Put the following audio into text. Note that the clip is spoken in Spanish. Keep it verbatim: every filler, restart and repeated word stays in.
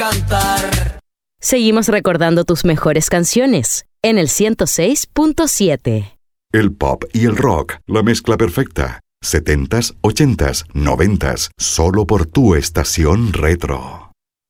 cantar. Seguimos recordando tus mejores canciones en el ciento seis punto siete. El pop y el rock, la mezcla perfecta. Setentas, ochentas, noventas, solo por tu estación retro.